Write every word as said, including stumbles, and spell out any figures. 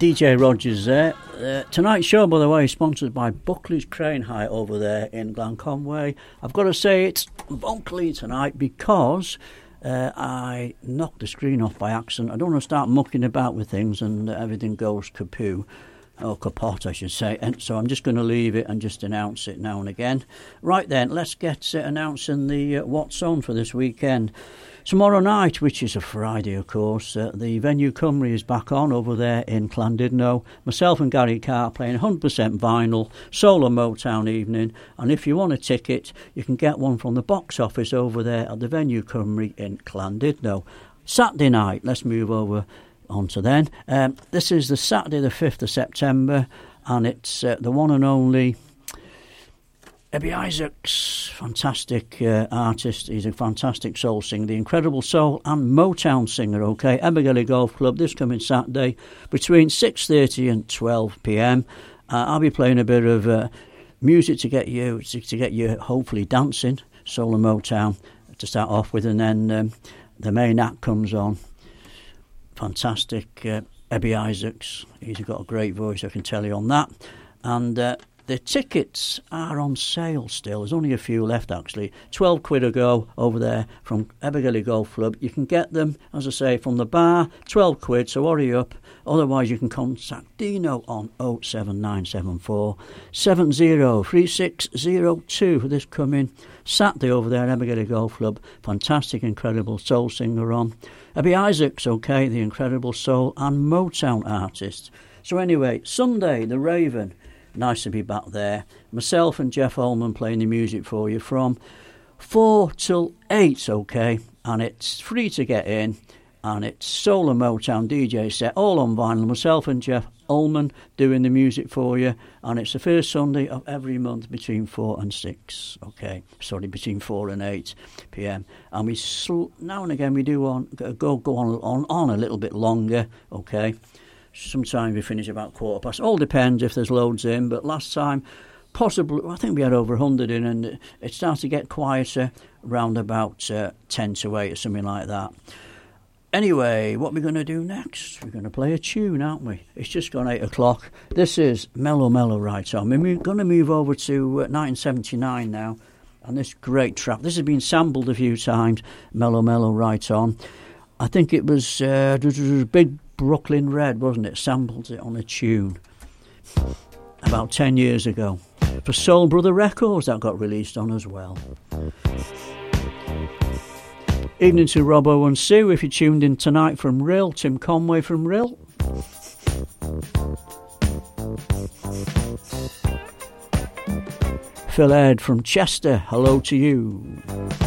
D J Rogers there. Uh, tonight's show, by the way, is sponsored by Buckley's Crane High over there in Glanconway. I've got to say it's Buckley tonight because uh, I knocked the screen off by accident. I don't want to start mucking about with things and uh, everything goes kapoo. Or kaput, I should say. And so I'm just going to leave it and just announce it now and again. Right then, let's get uh, announcing the uh, what's on for this weekend. Tomorrow night, which is a Friday, of course, uh, the Venue Cymru is back on over there in Llandudno. Myself and Gary Carr playing one hundred percent vinyl, soul and Motown evening. And if you want a ticket, you can get one from the box office over there at the Venue Cymru in Llandudno. Saturday night, let's move over on to then. Um, this is the Saturday the fifth of September, and it's uh, the one and only Ebby Isaacs, fantastic uh, artist. He's a fantastic soul singer, the incredible soul and Motown singer, okay? Abergele Golf Club this coming Saturday between six thirty and twelve p.m. Uh, I'll be playing a bit of uh, music to get you, to, to get you hopefully dancing, soul and Motown to start off with, and then um, the main act comes on. Fantastic uh, Ebby Isaacs. He's got a great voice, I can tell you on that. And uh, the tickets are on sale still. There's only a few left, actually. twelve quid a go over there from Abergele Golf Club. You can get them, as I say, from the bar, twelve quid, so hurry up. Otherwise, you can contact Dino on oh seven nine seven four seven oh three six oh two for this coming Saturday over there at Abergele Golf Club. Fantastic, incredible soul singer on. Ebby Isaacs, okay, the incredible soul and Motown artist. So anyway, Sunday, the Raven. Nice to be back there. Myself and Jeff Holman playing the music for you from four till eight, okay? And it's free to get in. And it's soul and Motown D J set, all on vinyl. Myself and Jeff Holman doing the music for you. And it's the first Sunday of every month between four and six, okay? Sorry, between four and eight p.m. And we sl- now and again we do on go go on on, on a little bit longer, okay? Sometimes we finish about quarter past. All depends if there's loads in. But last time, possibly, I think we had over one hundred in, and it started to get quieter around about uh, ten to eight or something like that. Anyway, what we're going to do next? We're going to play a tune, aren't we? It's just gone eight o'clock. This is Mellow Mellow Right On. We're going to move over to uh, nineteen seventy-nine now, and this great track. This has been sampled a few times, Mellow Mellow Right On. I think it was uh, Big Brooklyn Red, wasn't it? Sampled it on a tune about ten years ago. For Soul Brother Records, that got released on as well. Evening to Robbo and Sue, if you tuned in tonight from Rill. Tim Conway from Rill. Phil Ed from Chester, hello to you.